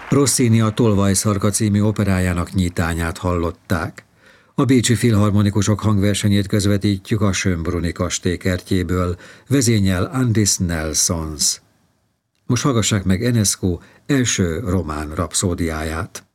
Rossini a Tolvajszarka című operájának nyitányát hallották. A bécsi filharmonikusok hangversenyét közvetítjük a Schönbrunni kastély kertjéből, vezényel Andis Nelsons. Most hallgassák meg Enescu első román rapszódiáját.